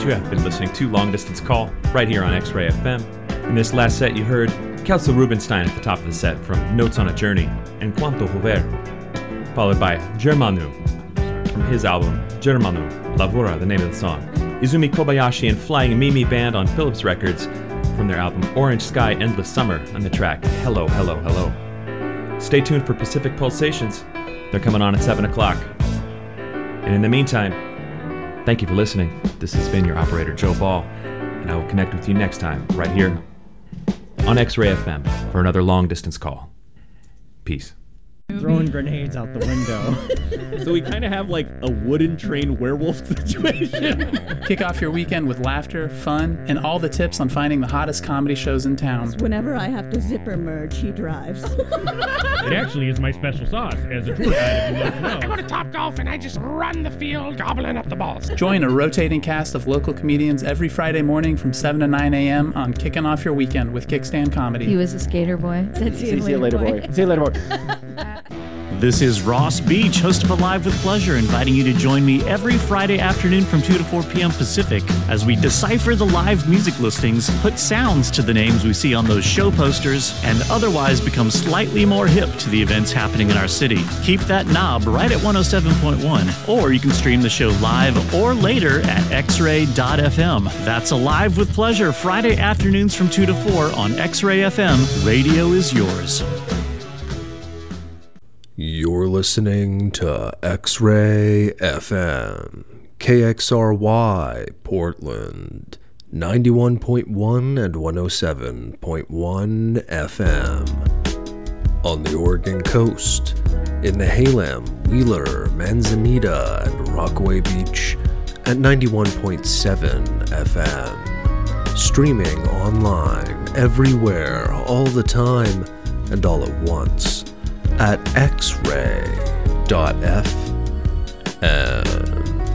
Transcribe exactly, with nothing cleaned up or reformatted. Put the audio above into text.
You have been listening to Long Distance Call right here on X-Ray F M. In this last set, you heard Kelsey Rubinstein at the top of the set from Notes on a Journey and Quanto Jover, followed by Germanu from his album Germanu, Lavora, the name of the song. Izumi Kobayashi and Flying Mimi Band on Philips Records from their album Orange Sky Endless Summer on the track Hello, Hello, Hello. Stay tuned for Pacific Pulsations. They're coming on at seven o'clock. And in the meantime, thank you for listening. This has been your operator, Joe Ball, and I will connect with you next time right here on X-Ray F M for another long distance call. Peace. Throwing grenades out the window. So we kind of have like a wooden train werewolf situation. Kick off your weekend with laughter, fun, and all the tips on finding the hottest comedy shows in town. Whenever I have to zipper merge, he drives. It actually is my special sauce as a tour guide, if you want to know. I go to Topgolf and I just run the field gobbling up the balls. Join a rotating cast of local comedians every Friday morning from seven to nine a.m. on Kicking Off Your Weekend with Kickstand Comedy. He was a skater boy. See, see you later, boy. See you later, boy. This is Ross Beach, host of Alive with Pleasure, inviting you to join me every Friday afternoon from two to four p.m. Pacific as we decipher the live music listings, put sounds to the names we see on those show posters, and otherwise become slightly more hip to the events happening in our city. Keep that knob right at one oh seven point one, or you can stream the show live or later at x ray dot f m. That's Alive with Pleasure, Friday afternoons from two to four on X-Ray F M. Radio is yours. You're listening to X-Ray F M, K X R Y, Portland, ninety-one point one and one oh seven point one F M. On the Oregon coast, in the Halem, Wheeler, Manzanita, and Rockaway Beach at ninety-one point seven F M. Streaming online, everywhere, all the time, and all at once at x ray dot f m.